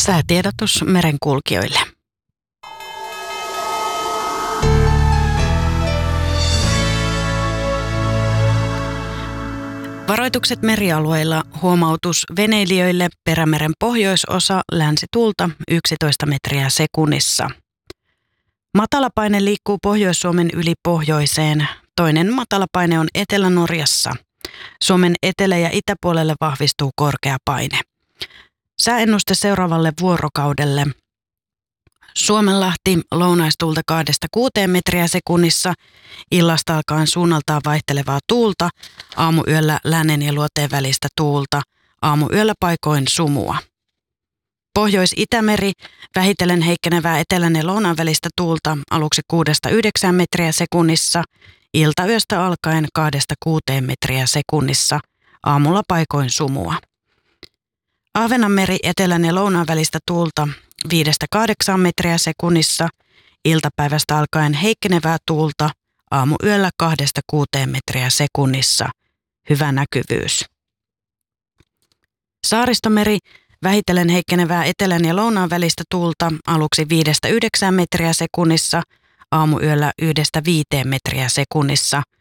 Säätiedotus merenkulkijoille. Varoitukset merialueilla, huomautus veneilijöille, Perämeren pohjoisosa, länsituulta 11 metriä sekunnissa. Matalapaine liikkuu Pohjois-Suomen yli pohjoiseen. Toinen matalapaine on Etelä-Norjassa. Suomen etelä- ja itäpuolelle vahvistuu korkea paine. Sääennuste seuraavalle vuorokaudelle. Suomenlahti lounaistuulta 2-6 metriä sekunnissa, illasta alkaen suunnaltaan vaihtelevaa tuulta, aamuyöllä lännen ja luoteen välistä tuulta, aamuyöllä paikoin sumua. Pohjois-Itämeri, vähitellen heikkenevää etelän ja lounaan välistä tuulta, aluksi 6-9 metriä sekunnissa, iltayöstä alkaen 2-6 metriä sekunnissa, aamulla paikoin sumua. Ahvenanmeri, etelän ja lounaan välistä tuulta 5-8 metriä sekunnissa, iltapäivästä alkaen heikkenevää tuulta, aamuyöllä 2-6 metriä sekunnissa, hyvä näkyvyys. Saaristomeri, vähitellen heikkenevää etelän ja lounaan välistä tuulta, aluksi 5-9 metriä sekunnissa, aamuyöllä 1-5 metriä sekunnissa,